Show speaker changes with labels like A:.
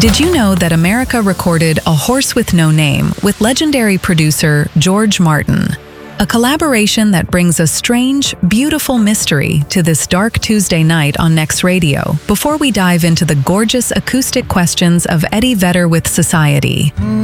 A: Did you know that America recorded A Horse with No Name with legendary producer George Martin? A collaboration that brings a strange, beautiful mystery to this dark Tuesday night on Next Radio, before we dive into the gorgeous acoustic questions of Eddie Vedder with Society.